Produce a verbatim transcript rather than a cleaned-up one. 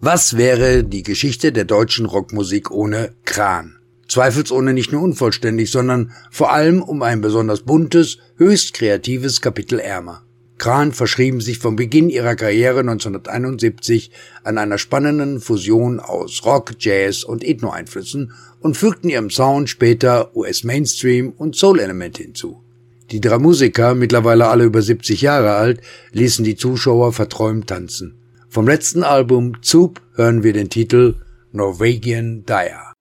Was wäre die Geschichte der deutschen Rockmusik ohne Kran? Zweifelsohne nicht nur unvollständig, sondern vor allem um ein besonders buntes, höchst kreatives Kapitel ärmer. Kran verschrieben sich vom Beginn ihrer Karriere neunzehnhunderteinundsiebzig an einer spannenden Fusion aus Rock, Jazz und Ethno-Einflüssen und fügten ihrem Sound später U S-Mainstream und Soul-Elemente hinzu. Die drei Musiker, mittlerweile alle über siebzig Jahre alt, ließen die Zuschauer verträumt tanzen. Vom letzten Album Zoop hören wir den Titel Norwegian Dire.